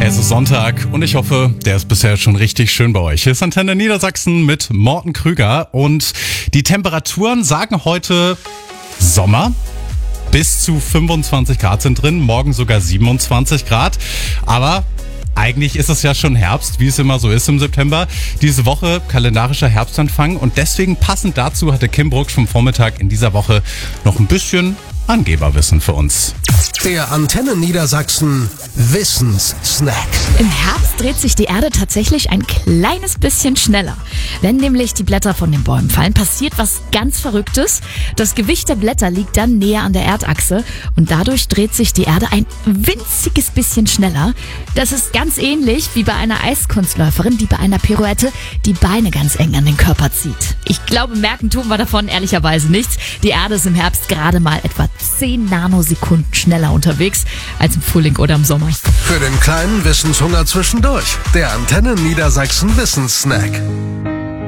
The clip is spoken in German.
Es ist Sonntag und ich hoffe, der ist bisher schon richtig schön bei euch. Hier ist Antenne Niedersachsen mit Morten Krüger und die Temperaturen sagen heute Sommer. Bis zu 25 Grad sind drin, morgen sogar 27 Grad. Aber eigentlich ist es ja schon Herbst, wie es immer so ist im September. Diese Woche kalendarischer Herbstanfang und deswegen passend dazu hatte Kim Brucksch vom Vormittag in dieser Woche noch ein bisschen Angeberwissen für uns. Der Antenne Niedersachsen Wissenssnack. Im Herbst dreht sich die Erde tatsächlich ein kleines bisschen schneller. Wenn nämlich die Blätter von den Bäumen fallen, passiert was ganz Verrücktes. Das Gewicht der Blätter liegt dann näher an der Erdachse und dadurch dreht sich die Erde ein winziges bisschen schneller. Das ist ganz ähnlich wie bei einer Eiskunstläuferin, die bei einer Pirouette die Beine ganz eng an den Körper zieht. Ich glaube, merken tun wir davon ehrlicherweise nichts. Die Erde ist im Herbst gerade mal etwa 10 Nanosekunden schneller unterwegs als im Frühling oder im Sommer. Für den kleinen Wissenshunger zwischendurch. Der Antenne Niedersachsen Wissenssnack.